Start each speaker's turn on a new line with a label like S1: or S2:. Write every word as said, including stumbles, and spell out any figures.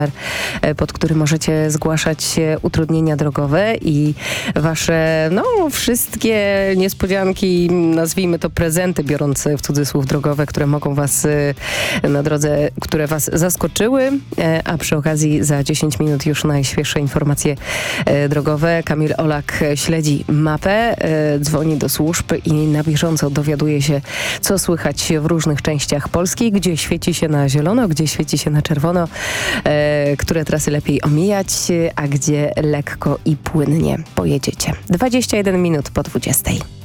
S1: pod który możecie zgłaszać utrudnienia drogowe i wasze, no, wszystkie niespodzianki, nazwijmy to prezenty, biorąc w cudzysłów drogowe, które mogą was na drodze, które was zaskoczyły, a przy okazji za dziesięć minut już najświeższe informacje drogowe. Kamil Olak śledzi mapę, dzwoni do służb i na bieżąco dowiaduje się, co słychać w różnych częściach Polski, gdzie świeci się na zielono, gdzie świeci się na czerwono, które trasy lepiej omijać, a gdzie lekko i płynnie pojedziecie. dwadzieścia jeden minut po dwudziestej.